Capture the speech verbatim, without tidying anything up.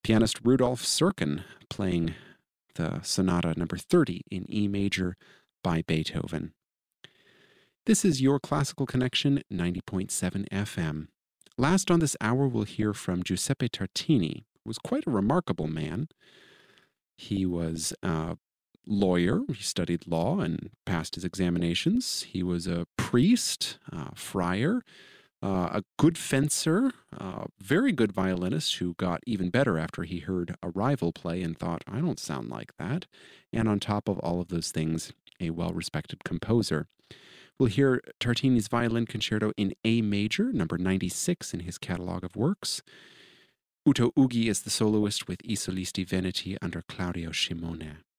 Pianist Rudolf Serkin playing the Sonata number thirty in E major by Beethoven. This is your Classical Connection ninety point seven F M. Last on this hour, we'll hear from Giuseppe Tartini, who was quite a remarkable man. He was a lawyer. He studied law and passed his examinations. He was a priest, a friar, uh, a good fencer, a very good violinist who got even better after he heard a rival play and thought, I don't sound like that. And on top of all of those things, a well-respected composer. We'll hear Tartini's Violin Concerto in A major, number ninety-six in his catalog of works. Uto Ughi is the soloist with I Solisti Veneti under Claudio Scimone.